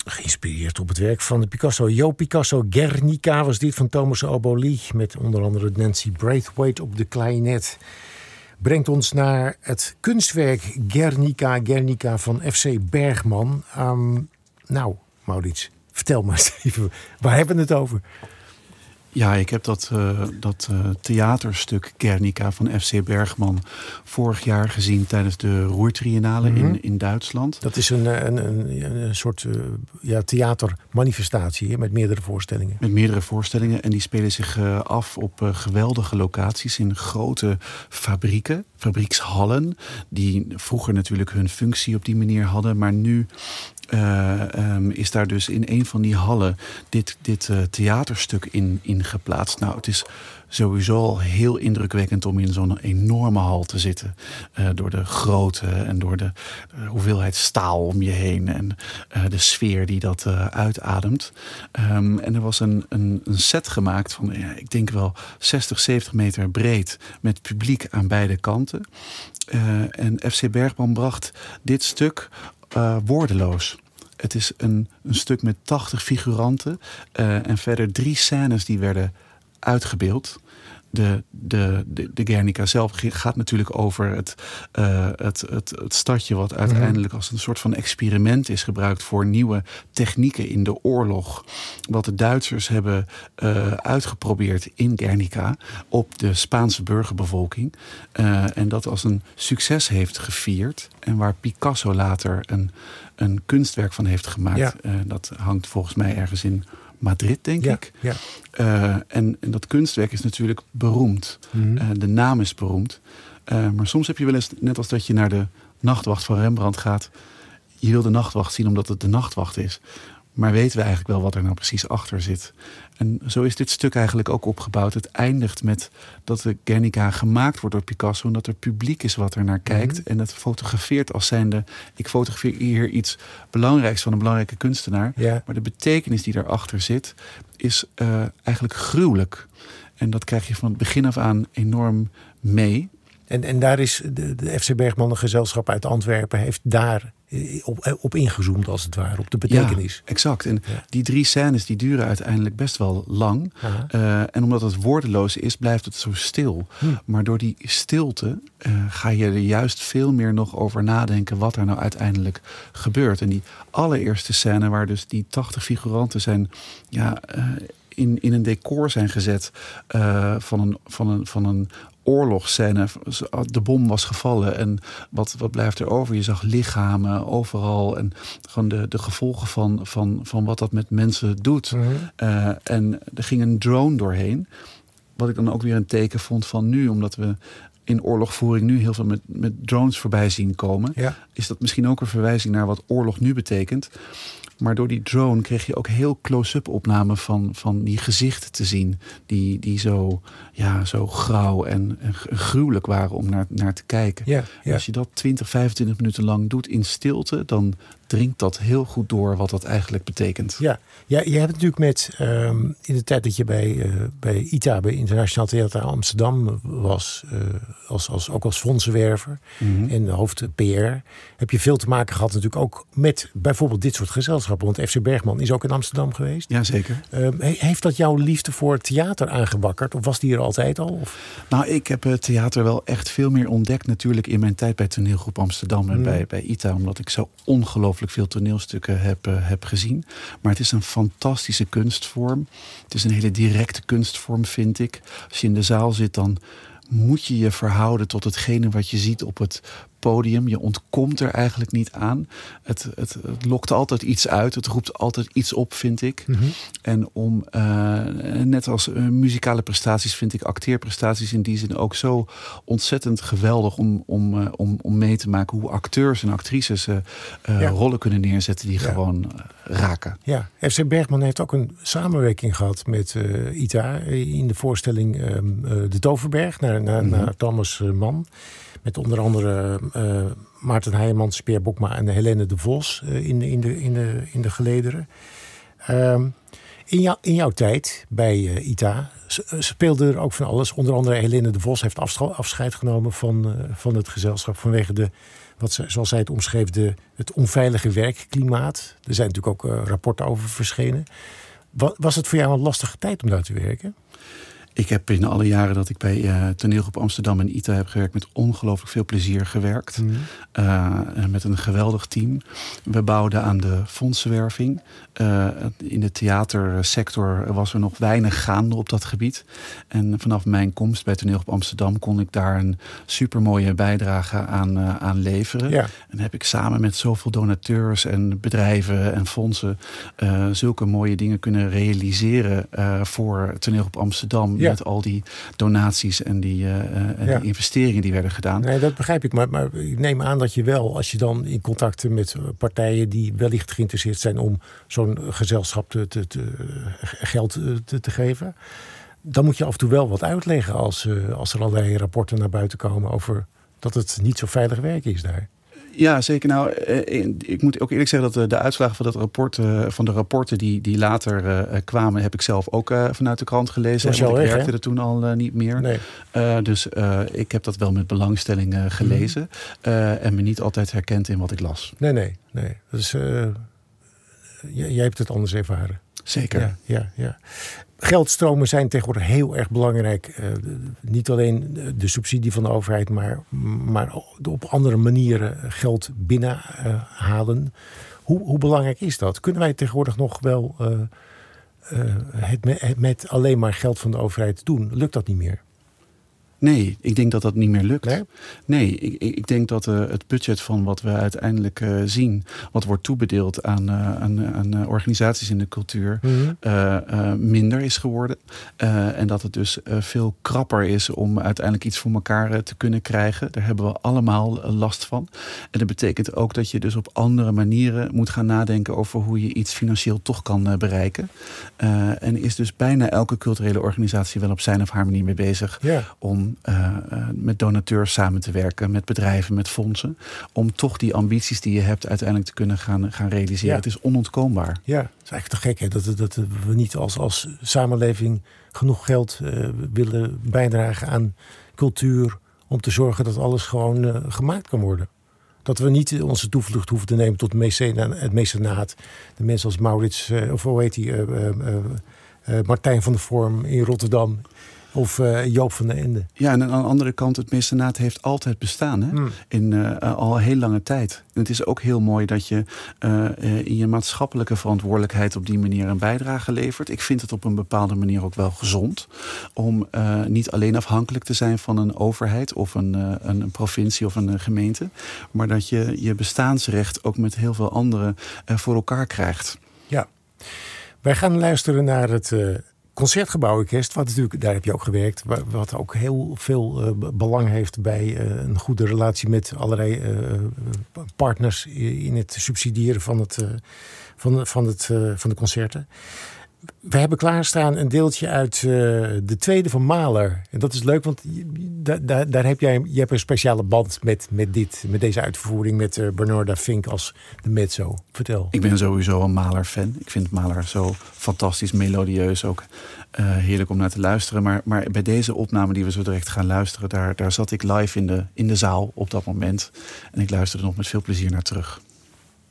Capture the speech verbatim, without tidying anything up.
geïnspireerd op het werk van de Picasso. Jo Picasso, Guernica was dit van Thomas Oboli. Met onder andere Nancy Braithwaite op de klarinet. Brengt ons naar het kunstwerk Guernica, Guernica van F C Bergman. Um, nou, Maurits, vertel maar eens even, waar hebben we het over? Ja, ik heb dat, uh, dat uh, theaterstuk Guernica van F C Bergman vorig jaar gezien tijdens de Ruhrtriennale mm-hmm. in, in Duitsland. Dat is een, een, een, een soort uh, ja, theatermanifestatie hè, met meerdere voorstellingen. Met meerdere voorstellingen en die spelen zich uh, af op uh, geweldige locaties in grote fabrieken, fabriekshallen, die vroeger natuurlijk hun functie op die manier hadden, maar nu Uh, um, is daar dus in een van die hallen dit, dit uh, theaterstuk in, in geplaatst. Nou, het is sowieso al heel indrukwekkend om in zo'n enorme hal te zitten. Uh, door de grootte en door de, de hoeveelheid staal om je heen. En uh, de sfeer die dat uh, uitademt. Um, en er was een, een, een set gemaakt van, ja, ik denk wel zestig, zeventig meter breed. Met publiek aan beide kanten. Uh, en F C Bergman bracht dit stuk Uh, woordeloos. Het is een, een stuk met tachtig figuranten uh, en verder drie scènes die werden uitgebeeld. De, de, de, de Guernica zelf gaat natuurlijk over het, uh, het, het, het stadje wat uiteindelijk als een soort van experiment is gebruikt voor nieuwe technieken in de oorlog. Wat de Duitsers hebben uh, uitgeprobeerd in Guernica op de Spaanse burgerbevolking. Uh, en dat als een succes heeft gevierd. En waar Picasso later een, een kunstwerk van heeft gemaakt. Ja. Uh, dat hangt volgens mij ergens in Madrid, denk ja, ik. Ja. Uh, en, en dat kunstwerk is natuurlijk beroemd. Mm-hmm. Uh, de naam is beroemd. Uh, maar soms heb je wel eens, net als dat je naar de Nachtwacht van Rembrandt gaat. Je wil de Nachtwacht zien omdat het de Nachtwacht is. Maar weten we eigenlijk wel wat er nou precies achter zit. En zo is dit stuk eigenlijk ook opgebouwd. Het eindigt met dat de Guernica gemaakt wordt door Picasso en dat er publiek is wat er naar kijkt. Mm-hmm. En het fotografeert als zijnde, ik fotografeer hier iets belangrijks van een belangrijke kunstenaar. Ja. Maar de betekenis die daarachter zit, is uh, eigenlijk gruwelijk. En dat krijg je van het begin af aan enorm mee. En, en daar is de, de F C Bergman, een gezelschap uit Antwerpen, heeft daar op, op ingezoomd als het ware, op de betekenis. Ja, exact. En ja. die drie scènes die duren uiteindelijk best wel lang. Uh, en omdat het woordeloos is, blijft het zo stil. Hm. Maar door die stilte uh, ga je er juist veel meer nog over nadenken wat er nou uiteindelijk gebeurt. En die allereerste scène waar dus die tachtig figuranten zijn, ja, uh, in, in een decor zijn gezet uh, van een, van een, van een oorlogsscène. De bom was gevallen en wat, wat blijft er over? Je zag lichamen overal en gewoon de, de gevolgen van, van, van wat dat met mensen doet. Mm-hmm. Uh, en er ging een drone doorheen. Wat ik dan ook weer een teken vond van nu, omdat we in oorlogvoering nu heel veel met, met drones voorbij zien komen. Ja. Is dat misschien ook een verwijzing naar wat oorlog nu betekent. Maar door die drone kreeg je ook heel close-up opnamen van, van die gezichten te zien. Die, die zo, ja, zo grauw en, en gruwelijk waren om naar, naar te kijken. Ja, ja. Als je dat twintig, vijfentwintig minuten lang doet in stilte, dan dringt dat heel goed door wat dat eigenlijk betekent. Ja, ja je hebt natuurlijk met, um, in de tijd dat je bij, uh, bij I T A, bij Internationaal Theater Amsterdam was, uh, als, als, ook als fondsenwerver mm-hmm. en hoofd P R, heb je veel te maken gehad natuurlijk ook met bijvoorbeeld dit soort gezelschappen. Want F C Bergman is ook in Amsterdam geweest. Jazeker. Uh, heeft dat jouw liefde voor theater aangewakkerd? Of was die er altijd al? Of? Nou, ik heb het theater wel echt veel meer ontdekt natuurlijk in mijn tijd bij Toneelgroep Amsterdam en mm. bij, bij I T A. Omdat ik zo ongelooflijk veel toneelstukken heb, uh, heb gezien. Maar het is een fantastische kunstvorm. Het is een hele directe kunstvorm, vind ik. Als je in de zaal zit, dan moet je je verhouden tot hetgene wat je ziet op het podium. Je ontkomt er eigenlijk niet aan. Het, het, het lokt altijd iets uit. Het roept altijd iets op, vind ik. Mm-hmm. En om, uh, net als uh, muzikale prestaties, vind ik acteerprestaties in die zin ook zo ontzettend geweldig om, om, uh, om, om mee te maken hoe acteurs en actrices uh, uh, ja. rollen kunnen neerzetten die ja. gewoon uh, raken. Ja, F C Bergman heeft ook een samenwerking gehad met uh, I T A in de voorstelling uh, De Toverberg naar, naar, mm-hmm. naar Thomas Mann. Met onder andere uh, Maarten Heijmans, Peer Bokma en Helene de Vos uh, in, de, in, de, in, de, in de gelederen. Um, in, jou, in jouw tijd bij uh, I T A speelde er ook van alles. Onder andere Helene de Vos heeft afscheid genomen van, uh, van het gezelschap vanwege de wat ze, zoals zij het omschreef, de, het onveilige werkklimaat. Er zijn natuurlijk ook uh, rapporten over verschenen. Was, was het voor jou een lastige tijd om daar te werken? Ik heb in alle jaren dat ik bij uh, Toneelgroep Amsterdam en I T A heb gewerkt met ongelooflijk veel plezier gewerkt. Mm. Uh, met een geweldig team. We bouwden aan de fondsenwerving. Uh, in de theatersector was er nog weinig gaande op dat gebied. En vanaf mijn komst bij Toneelgroep Amsterdam kon ik daar een supermooie bijdrage aan, uh, aan leveren. Ja. En heb ik samen met zoveel donateurs en bedrijven en fondsen uh, zulke mooie dingen kunnen realiseren uh, voor Toneelgroep Amsterdam. Ja. Met al die donaties en die, uh, en ja. die investeringen die werden gedaan. Nee, dat begrijp ik. Maar, maar ik neem aan dat je wel, als je dan in contact met partijen die wellicht geïnteresseerd zijn om zo'n gezelschap te, te, te, geld te, te geven, dan moet je af en toe wel wat uitleggen als, uh, als er allerlei rapporten naar buiten komen over dat het niet zo veilig werk is daar. Ja, zeker. Nou, ik moet ook eerlijk zeggen dat de uitslagen van, dat rapport, van de rapporten die, die later uh, kwamen, heb ik zelf ook uh, vanuit de krant gelezen. En ik weg, werkte hè? er toen al uh, niet meer. Nee. Uh, dus uh, ik heb dat wel met belangstelling uh, gelezen. Mm. Uh, en me niet altijd herkend in wat ik las. Nee, nee, nee. Dus uh, jij, jij hebt het anders ervaren. Zeker. Ja, ja, ja. Geldstromen zijn tegenwoordig heel erg belangrijk. Uh, niet alleen de subsidie van de overheid, maar, maar op andere manieren geld binnenhalen. Uh, hoe, hoe belangrijk is dat? Kunnen wij tegenwoordig nog wel uh, uh, het, met, het met alleen maar geld van de overheid doen? Lukt dat niet meer? Nee, ik denk dat dat niet meer lukt. Nee, nee ik, ik denk dat uh, het budget van wat we uiteindelijk uh, zien, wat wordt toebedeeld aan, uh, aan, aan uh, organisaties in de cultuur, mm-hmm. uh, uh, minder is geworden. Uh, en dat het dus uh, veel krapper is om uiteindelijk iets voor elkaar uh, te kunnen krijgen. Daar hebben we allemaal uh, last van. En dat betekent ook dat je dus op andere manieren moet gaan nadenken over hoe je iets financieel toch kan uh, bereiken. Uh, en is dus bijna elke culturele organisatie wel op zijn of haar manier mee bezig yeah. om Uh, uh, met donateurs samen te werken, met bedrijven, met fondsen, om toch die ambities die je hebt uiteindelijk te kunnen gaan, gaan realiseren. Ja. Het is onontkoombaar. Ja, het is eigenlijk te gek hè? Dat, dat we niet als, als samenleving genoeg geld uh, willen bijdragen aan cultuur om te zorgen dat alles gewoon uh, gemaakt kan worden. Dat we niet onze toevlucht hoeven te nemen tot het mecenaat. De mensen als Maurits, uh, of hoe heet die, uh, uh, uh, Martijn van der Vorm in Rotterdam. Of uh, Joop van den Ende. Ja, en aan de andere kant, het mecenaat heeft altijd bestaan. Hè? Hmm. In uh, al heel lange tijd. En het is ook heel mooi dat je uh, in je maatschappelijke verantwoordelijkheid op die manier een bijdrage levert. Ik vind het op een bepaalde manier ook wel gezond. Om uh, niet alleen afhankelijk te zijn van een overheid of een, uh, een provincie of een uh, gemeente. Maar dat je je bestaansrecht ook met heel veel anderen uh, voor elkaar krijgt. Ja, wij gaan luisteren naar het Uh... Concertgebouworkest, wat natuurlijk, daar heb je ook gewerkt, wat ook heel veel uh, belang heeft bij uh, een goede relatie met allerlei uh, partners in het subsidiëren van, het, uh, van, van, het, uh, van de concerten. We hebben klaarstaan een deeltje uit uh, de tweede van Mahler. En dat is leuk, want da, da, daar heb jij je hebt een speciale band met, met, dit, met deze uitvoering, met uh, Bernarda Fink als de mezzo. Vertel. Ik ben sowieso een Mahler-fan. Ik vind Mahler zo fantastisch melodieus, ook uh, heerlijk om naar te luisteren. Maar, maar bij deze opname die we zo direct gaan luisteren, daar, daar zat ik live in de, in de zaal op dat moment. En ik luisterde nog met veel plezier naar terug.